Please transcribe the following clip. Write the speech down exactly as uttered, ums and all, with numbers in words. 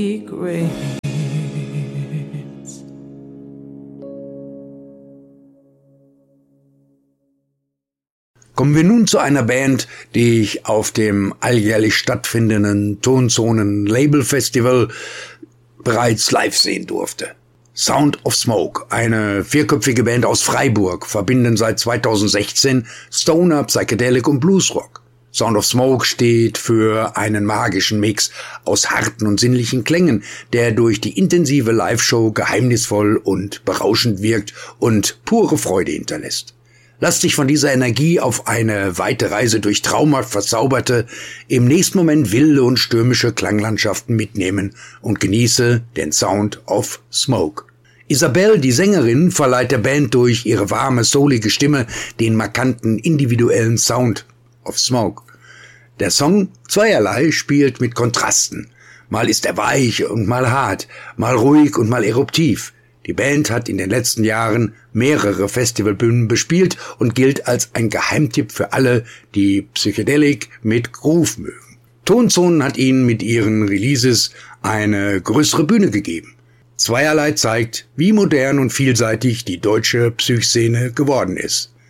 Kommen wir nun zu einer Band, die ich auf dem alljährlich stattfindenden Tonzonen Label Festival bereits live sehen durfte. Sound of Smoke, eine vierköpfige Band aus Freiburg, verbinden seit zweitausendsechzehn Stoner, Psychedelic und Bluesrock. Sound of Smoke steht für einen magischen Mix aus harten und sinnlichen Klängen, der durch die intensive Live-Show geheimnisvoll und berauschend wirkt und pure Freude hinterlässt. Lass dich von dieser Energie auf eine weite Reise durch traumhaft verzauberte, im nächsten Moment wilde und stürmische Klanglandschaften mitnehmen und genieße den Sound of Smoke. Isabelle, die Sängerin, verleiht der Band durch ihre warme, soulige Stimme den markanten, individuellen Sound of Smoke. Der Song Zweierlei spielt mit Kontrasten. Mal ist er weich und mal hart, mal ruhig und mal eruptiv. Die Band hat in den letzten Jahren mehrere Festivalbühnen bespielt und gilt als ein Geheimtipp für alle, die Psychedelic mit Groove mögen. Tonzonen hat ihnen mit ihren Releases eine größere Bühne gegeben. Zweierlei zeigt, wie modern und vielseitig die deutsche Psych-Szene geworden ist.